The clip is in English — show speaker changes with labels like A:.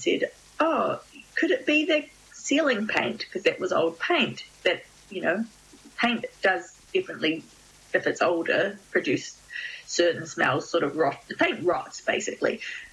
A: said, oh, could it be the ceiling paint? Because that was old paint. That, paint does differently, if it's older, produce certain smells, sort of rot. The paint rots, basically.